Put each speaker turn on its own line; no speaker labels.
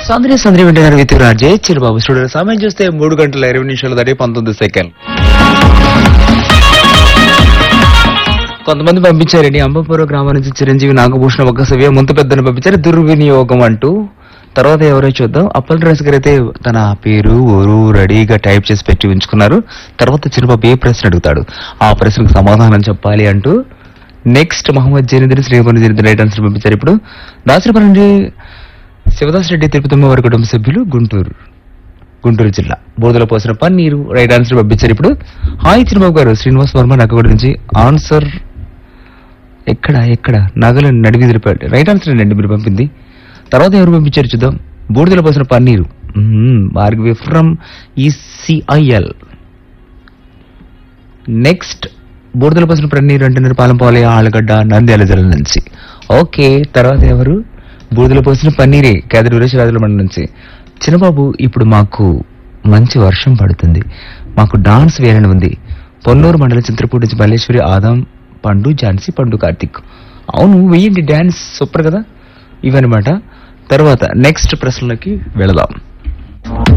సందడి సందడి వింటున్నారు విత్ రాజే చిరుబాబు స్టూడియో. సమయం చూస్తే 3 గంటల 20 నిమిషాలు దాటి 19 సెకండ్. కొంతమంది పంపించారండి. అంబపురం గ్రామం నుంచి చిరంజీవి నాగభూషణ ఒక సవ్య ముంత పెద్దను పంపించారు దుర్వినియోగం అంటూ. తర్వాత ఎవరో చూద్దాం. అప్పల్ రాజు గారు అయితే తన పేరు ఊరు రెడీగా టైప్ చేసి పెట్టి ఉంచుకున్నారు. తర్వాత చిరుబాబు ఏ ప్రశ్న అడుగుతాడు ఆ ప్రశ్నకు సమాధానం చెప్పాలి అంటూ. Next Mohammed Zainuddin Shreemani Zainuddin right answer పంపించారు. ఇప్పుడు దాసరిపల్లి నుండి శివదాస్ రెడ్డి తిరుపతమ్మ వారి కుటుంబ సభ్యులు గుంటూరు జిల్లా బోధలో పోసిన పన్నీరు రైట్ ఆన్సర్ పంపించారు. ఇప్పుడు హాయ్ చిరుబాబు గారు శ్రీనివాస్ వర్మ నక్కగూడ నుంచి ఆన్సర్ ఎక్కడ నగల నడివిదిరిపాడు రైట్ ఆన్సర్ అండి మీరు పంపింది. తర్వాత ఎవరు పంపించారు చూద్దాం. బూడిదలో పోసిన paneer Bhargavi from ECIL. Next బూడిదలో పోసిన పన్నీరు అంటున్నారు పాలంపాలయ ఆలగడ్డ నంద్యాల జిల్లా నుంచి. ఓకే తర్వాత ఎవరు బూడిదలో పోసిన పన్నీరే కేదరి వీరేశ్వరాజుల మండలం నుంచి. చిన్నబాబు ఇప్పుడు మాకు మంచి వర్షం పడుతుంది, మాకు డాన్స్ వేయాలని ఉంది. పొన్నూరు మండలం చింతపూడి నుంచి మల్లేశ్వరి ఆదాం పండు ఝాన్సీ పండు కార్తిక్. అవును వెయ్యండి డాన్స్ సూపర్ కదా ఇవన్నమాట. తర్వాత నెక్స్ట్ ప్రశ్నలకి వెళదాం.